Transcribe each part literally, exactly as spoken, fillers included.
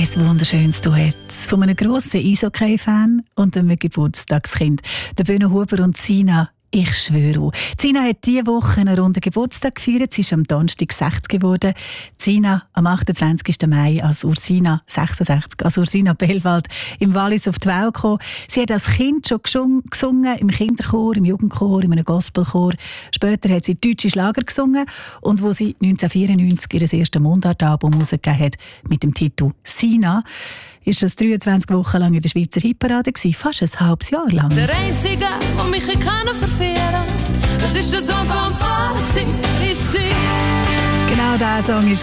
Ein wunderschönes Duett von einem grossen Eishockey-Fan und einem Geburtstagskind. Der Benno Huber und Sina. Ich schwöre auch. Sina hat diese Woche einen runden Geburtstag gefeiert. Sie ist am Donnerstag sechzig geworden. Sina am achtundzwanzigsten Mai als Ursina sechsundsechzig, als Ursina Bellwald im Wallis auf die Welt gekommen. Sie hat als Kind schon gesungen, gesungen im Kinderchor, im Jugendchor, in einem Gospelchor. Später hat sie deutsche Schlager gesungen und wo sie neunzehnhundertvierundneunzig ihr erstes Mundartalbum herausgegeben hat mit dem Titel «Sina», ist das dreiundzwanzig Wochen lang in der Schweizer Hitparade gewesen, fast ein halbes Jahr lang. Der Einzige, der mich kann verführen, das ist der Song vom Fahrer gewesen. Genau dieser Song war es.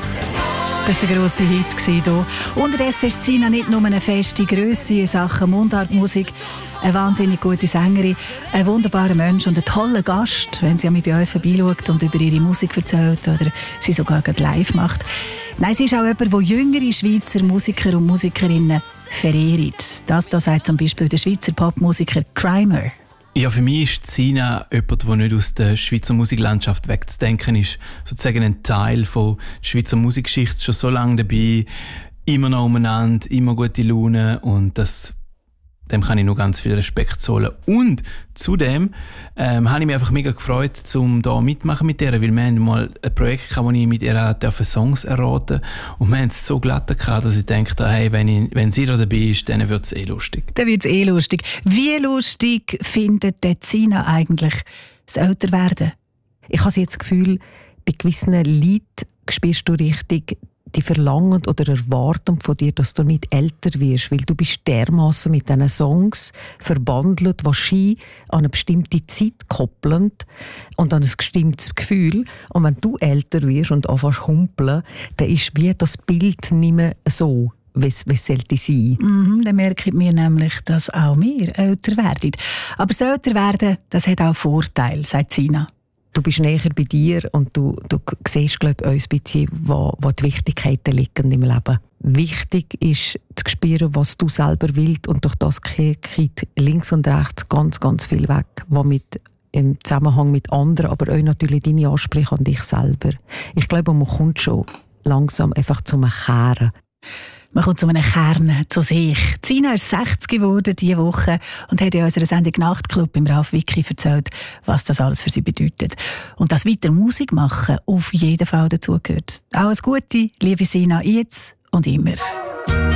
Das war der grosse Hit hier. Unterdessen ist Sina nicht nur eine feste Grösse in Sachen Mundartmusik, eine wahnsinnig gute Sängerin, ein wunderbarer Mensch und ein toller Gast, wenn sie bei uns vorbeischaut und über ihre Musik erzählt oder sie sogar live macht. Nein, sie ist auch jemand, der jüngere Schweizer Musiker und Musikerinnen verehrt. Das da sagt zum Beispiel der Schweizer Popmusiker Krymer. Ja, für mich ist Sina jemand, der nicht aus der Schweizer Musiklandschaft wegzudenken ist. Sozusagen ein Teil von der Schweizer Musikgeschichte, schon so lange dabei, immer noch umeinander, immer gute Laune und das, dem kann ich noch ganz viel Respekt zollen. Und zudem ähm, habe ich mich einfach mega gefreut, um da mitmachen mit ihr, weil wir haben mal ein Projekt gehabt, wo ich mit ihr durfte Songs erraten und wir haben es so glatt gehabt, dass ich dachte, hey, wenn, ich, wenn sie da dabei ist, dann wird es eh lustig. Dann wird es eh lustig. Wie lustig findet der Sina eigentlich das Älterwerden? Ich habe jetzt das Gefühl, bei gewissen Liedern spürst du richtig die Verlangen oder Erwartung von dir, dass du nicht älter wirst, weil du bist dermassen mit diesen Songs verbandelt, wahrscheinlich an eine bestimmte Zeit koppelnd und an ein bestimmtes Gefühl. Und wenn du älter wirst und anfängst zu humpeln, dann ist wie das Bild nicht mehr so, wie es sollte sein. Mhm, dann merken wir nämlich, dass auch wir älter werden. Aber das Älterwerden, das hat auch Vorteile, sagt Sina. Du bist näher bei dir und du, du siehst, glaube ich, ein bisschen, wo, wo die Wichtigkeiten liegen im Leben. Wichtig ist zu spüren, was du selber willst und durch das geht links und rechts ganz, ganz viel weg, was mit im Zusammenhang mit anderen, aber auch natürlich deine Ansprüche an dich selber. Ich glaube, man kommt schon langsam einfach zum Kehren. Man kommt zu einem Kern, zu sich. Sina ist sechzig geworden diese Woche und hat in unserer Sendung Nachtclub im Ralf Wicki erzählt, was das alles für sie bedeutet. Und dass weiter Musik machen auf jeden Fall dazugehört. Alles Gute, liebe Sina, jetzt und immer.